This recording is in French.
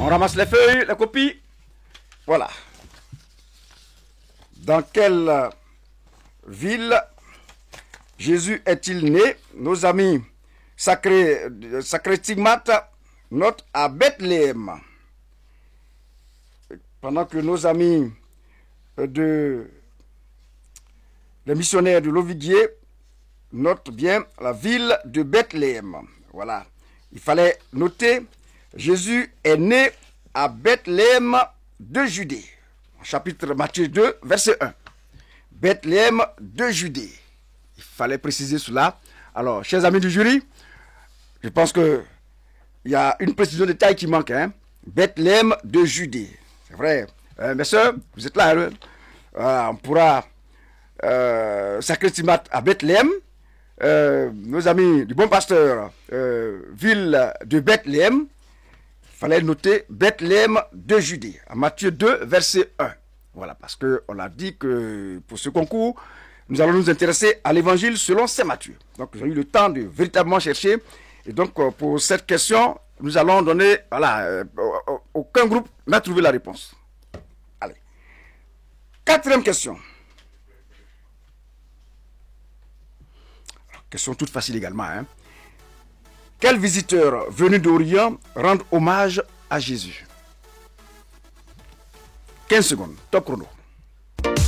On ramasse les feuilles, les copies. Voilà. Dans quelle ville Jésus est-il né? Nos amis sacrés stigmates notent à Bethléem. Pendant que nos amis les missionnaires de l'Ovidier notent bien la ville de Bethléem. Voilà. Il fallait noter, Jésus est né à Bethléem de Judée. Chapitre Matthieu 2, verset 1. Bethléem de Judée. Il fallait préciser cela. Alors, chers amis du jury, je pense qu'il y a une précision de taille qui manque. Bethléem de Judée. C'est vrai. Mes soeurs, vous êtes là. On pourra sacrer à Bethléem. Nos amis du bon pasteur, ville de Bethléem. Il fallait noter Bethléem de Judée. À Matthieu 2, verset 1. Voilà, parce qu'on a dit que pour ce concours, nous allons nous intéresser à l'évangile selon saint Matthieu. Donc, j'ai eu le temps de véritablement chercher. Et donc, pour cette question, nous allons donner, voilà, aucun groupe n'a trouvé la réponse. Allez. 4e question. Question toute facile également. Quel visiteur venu d'Orient rend hommage à Jésus? 15 secondes, top chrono.